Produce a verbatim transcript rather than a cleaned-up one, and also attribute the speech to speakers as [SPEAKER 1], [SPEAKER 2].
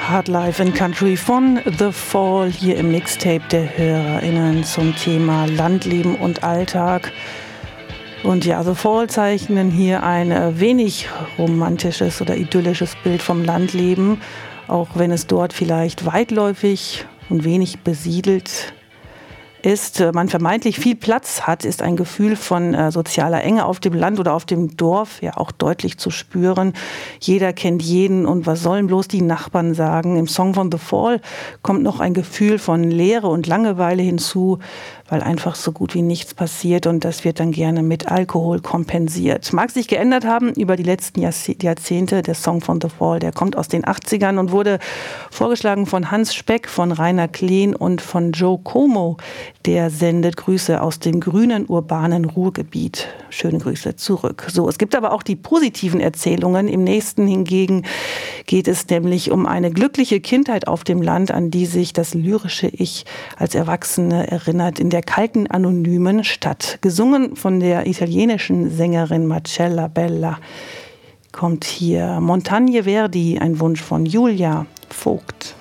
[SPEAKER 1] Hard Life in Country von The Fall hier im Mixtape der HörerInnen zum Thema Landleben und Alltag. Und ja, The Fall zeichnen hier ein wenig romantisches oder idyllisches Bild vom Landleben, auch wenn es dort vielleicht weitläufig und wenig besiedelt ist, man vermeintlich viel Platz hat, ist ein Gefühl von äh, sozialer Enge auf dem Land oder auf dem Dorf ja auch deutlich zu spüren. Jeder kennt jeden und was sollen bloß die Nachbarn sagen? Im Song von The Fall kommt noch ein Gefühl von Leere und Langeweile hinzu, weil einfach so gut wie nichts passiert und das wird dann gerne mit Alkohol kompensiert. Mag sich geändert haben über die letzten Jahrzehnte. Der Song von The Fall, der kommt aus den achtzigern und wurde vorgeschlagen von Hans Speck, von Rainer Kleen und von Joe Como. Der sendet Grüße aus dem grünen, urbanen Ruhrgebiet. Schöne Grüße zurück. So, es gibt aber auch die positiven Erzählungen. Im nächsten hingegen geht es nämlich um eine glückliche Kindheit auf dem Land, an die sich das lyrische Ich als Erwachsene erinnert, in der kalten, anonymen Stadt. Gesungen von der italienischen Sängerin Marcella Bella. Kommt hier Montagne Verdi, ein Wunsch von Julia Vogt.